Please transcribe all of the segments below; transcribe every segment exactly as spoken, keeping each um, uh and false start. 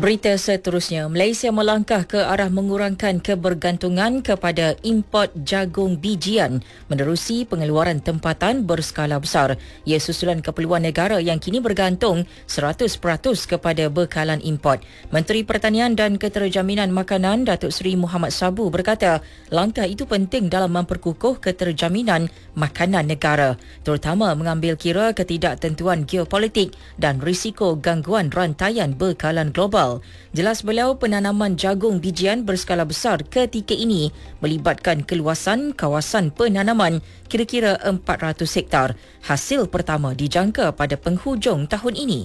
Berita seterusnya, Malaysia melangkah ke arah mengurangkan kebergantungan kepada import jagung bijian menerusi pengeluaran tempatan berskala besar. Ia susulan keperluan negara yang kini bergantung seratus peratus kepada bekalan import. Menteri Pertanian dan Keterjaminan Makanan Datuk Seri Muhammad Sabu berkata, langkah itu penting dalam memperkukuh keterjaminan makanan negara, terutama mengambil kira ketidaktentuan geopolitik dan risiko gangguan rantaian bekalan global. Jelas beliau, penanaman jagung bijian berskala besar ketika ini melibatkan keluasan kawasan penanaman kira-kira empat ratus hektar. Hasil pertama dijangka pada penghujung tahun ini.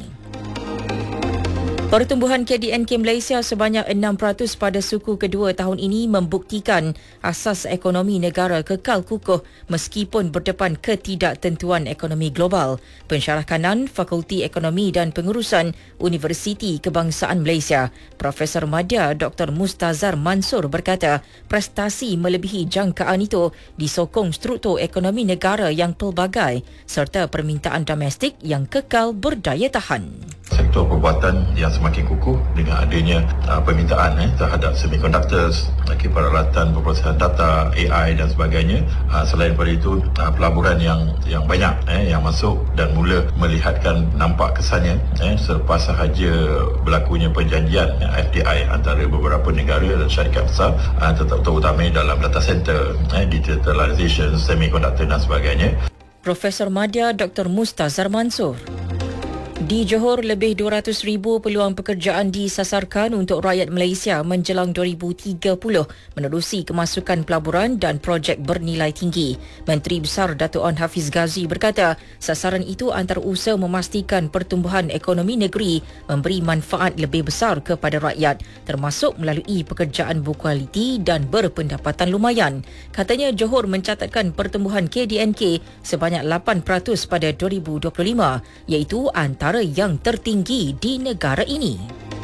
Pertumbuhan K D N K Malaysia sebanyak enam peratus pada suku kedua tahun ini membuktikan asas ekonomi negara kekal kukuh meskipun berdepan ketidaktentuan ekonomi global. Pensyarah kanan Fakulti Ekonomi dan Pengurusan Universiti Kebangsaan Malaysia, Profesor Madya Doktor Mustazar Mansur berkata, prestasi melebihi jangkaan itu disokong struktur ekonomi negara yang pelbagai serta permintaan domestik yang kekal berdaya tahan. Sektor perbuatan yang semakin kukuh dengan adanya uh, permintaan eh, terhadap semiconductors, lagi peralatan pemrosesan data, A I dan sebagainya. Uh, selain daripada itu, uh, pelaburan yang yang banyak eh, yang masuk dan mula melihatkan nampak kesannya eh, selepas sahaja berlakunya perjanjian eh, F D I antara beberapa negara dan syarikat besar, uh, terutama dalam data center, eh, digitalization, semiconductor dan sebagainya. Profesor Madya Doktor Mustazar Mansur. Di Johor, lebih dua ratus ribu peluang pekerjaan disasarkan untuk rakyat Malaysia menjelang dua ribu tiga puluh menerusi kemasukan pelaburan dan projek bernilai tinggi. Menteri Besar Dato' Onn Hafiz Ghazi berkata, sasaran itu antara usaha memastikan pertumbuhan ekonomi negeri memberi manfaat lebih besar kepada rakyat, termasuk melalui pekerjaan berkualiti dan berpendapatan lumayan. Katanya Johor mencatatkan pertumbuhan K D N K sebanyak lapan peratus pada dua ribu dua puluh lima, iaitu antara yang tertinggi di negara ini.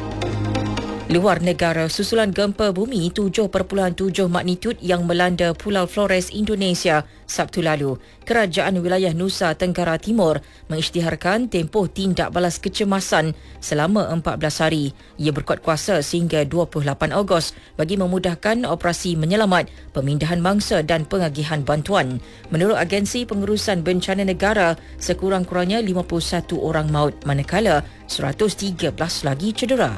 Luar negara, susulan gempa bumi tujuh perpuluhan tujuh magnitud yang melanda Pulau Flores, Indonesia Sabtu lalu. Kerajaan Wilayah Nusa Tenggara Timur mengisytiharkan tempoh tindak balas kecemasan selama empat belas hari. Ia berkuat kuasa sehingga dua puluh lapan Ogos bagi memudahkan operasi menyelamat, pemindahan mangsa dan pengagihan bantuan. Menurut Agensi Pengurusan Bencana Negara, sekurang-kurangnya lima puluh satu orang maut manakala seratus tiga belas lagi cedera.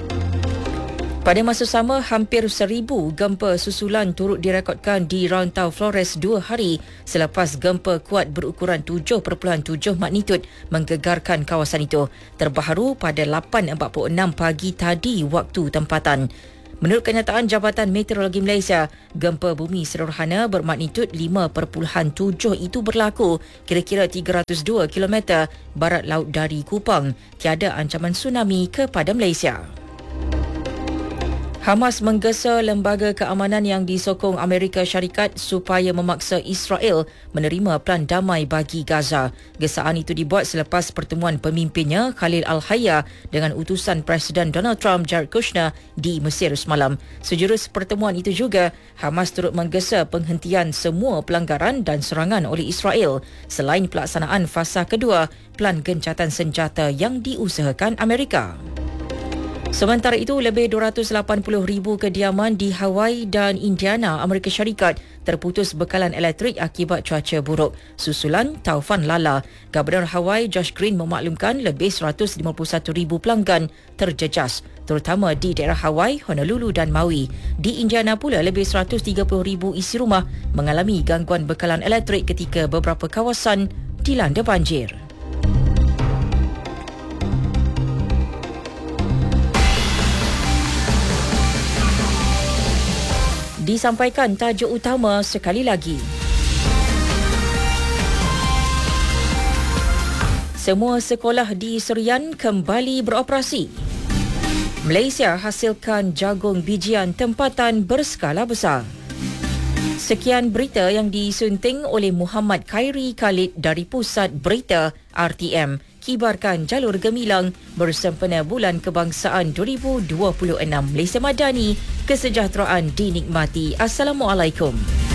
Pada masa sama, hampir seribu gempa susulan turut direkodkan di rantau Flores dua hari selepas gempa kuat berukuran tujuh perpuluhan tujuh magnitud menggegarkan kawasan itu. Terbaharu pada lapan empat puluh enam pagi tadi waktu tempatan. Menurut kenyataan Jabatan Meteorologi Malaysia, gempa bumi sederhana bermagnitud lima perpuluhan tujuh itu berlaku kira-kira tiga ratus dua kilometer barat laut dari Kupang. Tiada ancaman tsunami kepada Malaysia. Hamas menggesa lembaga keamanan yang disokong Amerika Syarikat supaya memaksa Israel menerima pelan damai bagi Gaza. Gesaan itu dibuat selepas pertemuan pemimpinnya Khalil Al-Hayya dengan utusan Presiden Donald Trump Jared Kushner di Mesir semalam. Sejurus pertemuan itu juga, Hamas turut menggesa penghentian semua pelanggaran dan serangan oleh Israel selain pelaksanaan fasa kedua pelan gencatan senjata yang diusahakan Amerika. Sementara itu, lebih dua ratus lapan puluh ribu kediaman di Hawaii dan Indiana, Amerika Syarikat terputus bekalan elektrik akibat cuaca buruk susulan taufan Lala. Gubernur Hawaii Josh Green memaklumkan lebih seratus lima puluh satu ribu pelanggan terjejas, terutama di daerah Hawaii, Honolulu dan Maui. Di Indiana pula, lebih seratus tiga puluh ribu isi rumah mengalami gangguan bekalan elektrik ketika beberapa kawasan dilanda banjir. Disampaikan tajuk utama sekali lagi. Semua sekolah di Serian kembali beroperasi. Malaysia hasilkan jagung bijian tempatan berskala besar. Sekian berita yang disunting oleh Muhammad Khairi Khalid dari Pusat Berita R T M. Kibarkan jalur gemilang bersempena Bulan Kebangsaan dua ribu dua puluh enam. Malaysia Madani, kesejahteraan dinikmati. Assalamualaikum.